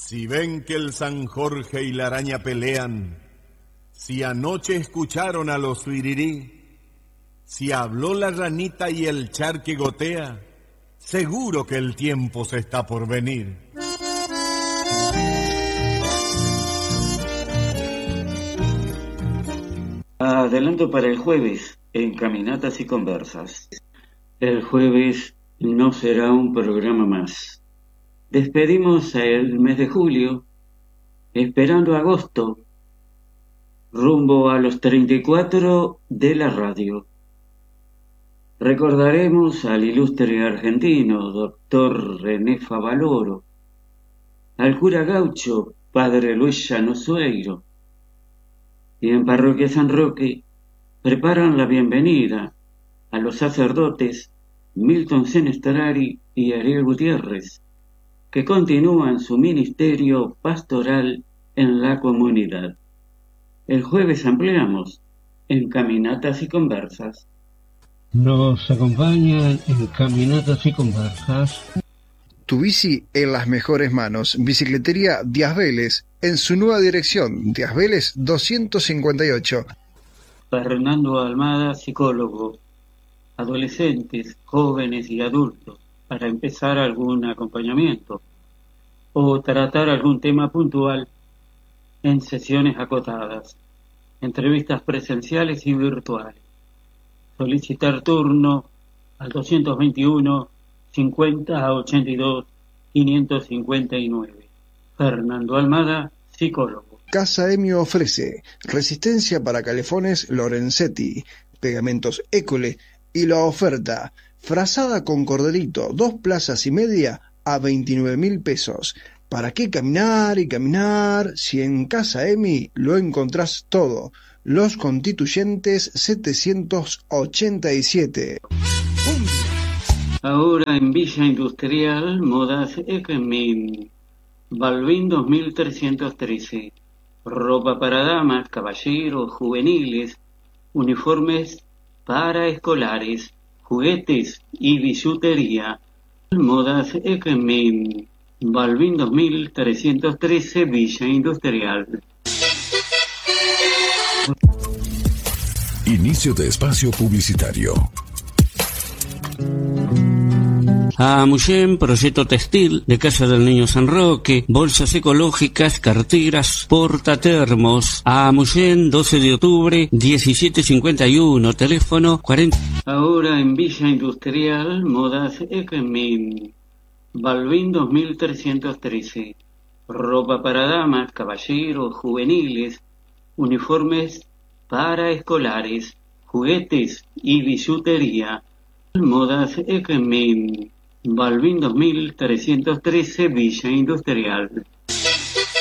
Si ven que el San Jorge y la araña pelean, si anoche escucharon a los Firirí, si habló la ranita y el charque gotea, seguro que el tiempo se está por venir. Adelanto para el jueves en Caminatas y Conversas. El jueves no será un programa más. Despedimos el mes de julio, esperando agosto, rumbo a los 34 de la radio. Recordaremos al ilustre argentino, doctor René Favaloro, al cura gaucho, padre Luis Llano Sueiro, y en Parroquia San Roque preparan la bienvenida a los sacerdotes Milton Senestrari y Ariel Gutiérrez, que continúan su ministerio pastoral en la comunidad. El jueves ampliamos en Caminatas y Conversas. Nos acompañan en Caminatas y Conversas. Tu bici en las mejores manos. Bicicletería Díaz Vélez, en su nueva dirección, Díaz Vélez 258. Fernando Almada, psicólogo. Adolescentes, jóvenes y adultos, para empezar algún acompañamiento o tratar algún tema puntual en sesiones acotadas, entrevistas presenciales y virtuales. Solicitar turno al 221 50 82 559. Fernando Almada, psicólogo. Casa Emio ofrece resistencia para calefones Lorenzetti, pegamentos École y la oferta frazada con corderito, 2 plazas y media a 29.000 pesos. ¿Para qué caminar y caminar si en Casa Emi lo encontrás todo? Los Constituyentes 787. Ahora en Villa Industrial, Modas Ekmin, Balbín 2313. Ropa para damas, caballeros, juveniles, uniformes para escolares, juguetes y bisutería. Modas Ekmin, Balbín 2313, Villa Industrial. Inicio de espacio publicitario. Amuyen, proyecto textil de Casa del Niño San Roque, bolsas ecológicas, carteras, portatermos. Amuyen, 12 de octubre, 1751, teléfono 40. Ahora en Villa Industrial, Modas Ekmin, Balbín 2313. Ropa para damas, caballeros, juveniles, uniformes para escolares, juguetes y bisutería. Modas Ekmin, Balbín 2313, Villa Industrial.